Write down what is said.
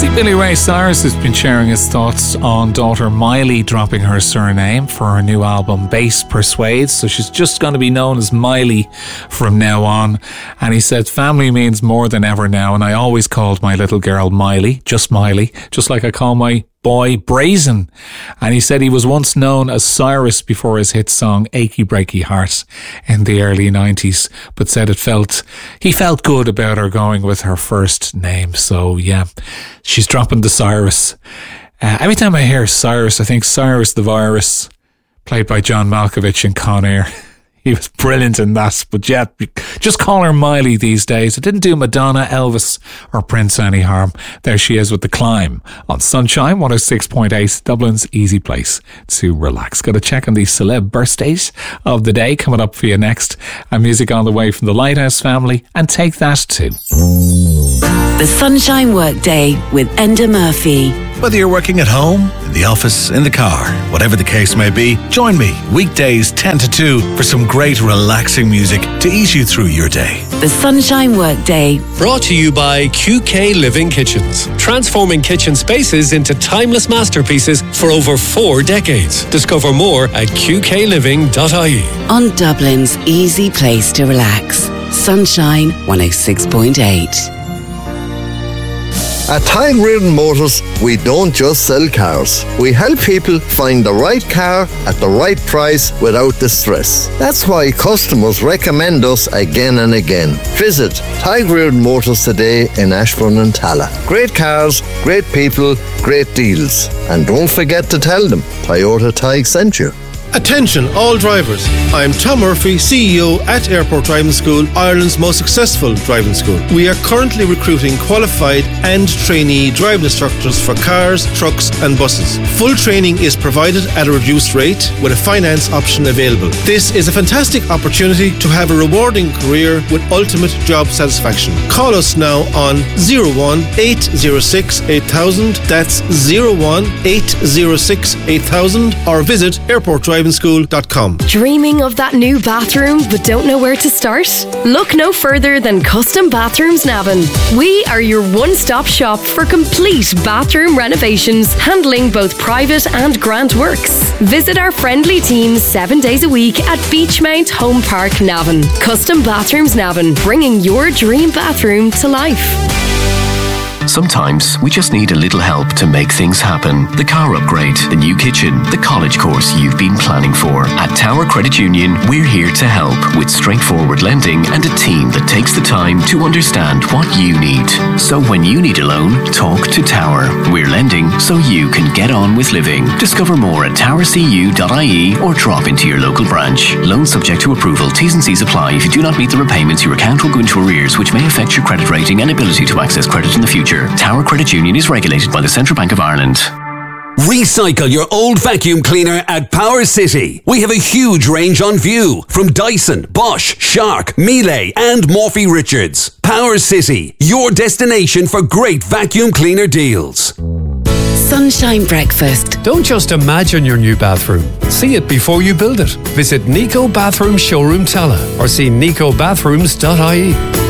Billy Ray Cyrus has been sharing his thoughts on daughter Miley dropping her surname for her new album Bass Persuades, so she's just going to be known as Miley from now on. And he said family means more than ever now, and I always called my little girl Miley, just like I call my boy Brazen. And he said he was once known as Cyrus before his hit song Achy Breaky Heart in the early 90s, but said he felt good about her going with her first name. So yeah, she's dropping the Cyrus. Every time I hear Cyrus, I think Cyrus the Virus, played by John Malkovich in Con Air. He was brilliant in that, but yeah, just call her Miley these days. It didn't do Madonna, Elvis or Prince any harm. There she is with The Climb on Sunshine 106.8, Dublin's easy place to relax. Got to check on these celeb birthdays of the day coming up for you next. And music on the way from the Lighthouse family, and Take That too. The Sunshine Workday with Enda Murphy. Whether you're working at home, in the office, in the car, whatever the case may be, join me weekdays 10 to 2 for some great relaxing music to ease you through your day. The Sunshine Workday. Brought to you by QK Living Kitchens. Transforming kitchen spaces into timeless masterpieces for over 4 decades. Discover more at qkliving.ie. On Dublin's easy place to relax. Sunshine 106.8. At Tag Reardon Motors, we don't just sell cars. We help people find the right car at the right price without the stress. That's why customers recommend us again and again. Visit Tag Reardon Motors today in Ashbourne and Talla. Great cars, great people, great deals. And don't forget to tell them Toyota Tig sent you. Attention all drivers, I'm Tom Murphy, CEO at Airport Driving School, Ireland's most successful driving school. We are currently recruiting qualified and trainee driving instructors for cars, trucks and buses. Full training is provided at a reduced rate with a finance option available. This is a fantastic opportunity to have a rewarding career with ultimate job satisfaction. Call us now on 01 806 8000, that's 01 806 8000, or visit airportdrivingschool.com. Dreaming of that new bathroom but don't know where to start? Look no further than Custom Bathrooms Navan. We are your one-stop shop for complete bathroom renovations, handling both private and grant works. Visit our friendly team 7 days a week at Beachmount Home Park, Navan. Custom Bathrooms Navan, bringing your dream bathroom to life. Sometimes we just need a little help to make things happen. The car upgrade, the new kitchen, the college course you've been planning for. At Tower Credit Union, we're here to help with straightforward lending and a team that takes the time to understand what you need. So when you need a loan, talk to Tower. We're lending so you can get on with living. Discover more at towercu.ie or drop into your local branch. Loan subject to approval. T's and C's apply. If you do not meet the repayments, your account will go into arrears, which may affect your credit rating and ability to access credit in the future. Tower Credit Union is regulated by the Central Bank of Ireland. Recycle your old vacuum cleaner at Power City. We have a huge range on view from Dyson, Bosch, Shark, Miele and Morphy Richards. Power City, your destination for great vacuum cleaner deals. Sunshine Breakfast. Don't just imagine your new bathroom. See it before you build it. Visit Nico Bathroom Showroom Talla or see nicobathrooms.ie.